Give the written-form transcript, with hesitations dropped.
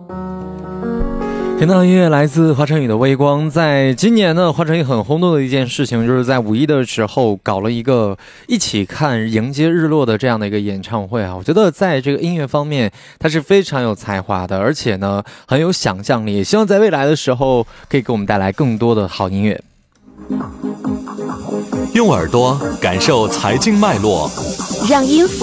听到音乐来自华晨宇的《微光》。在今年呢，华晨宇很轰动的一件事情，就是在五一的时候搞了一个一起看迎接日落的这样的一个演唱会啊。我觉得在这个音乐方面，他是非常有才华的，而且呢很有想象力。也希望在未来的时候可以给我们带来更多的好音乐。 用耳朵感受财经脉络， 让音符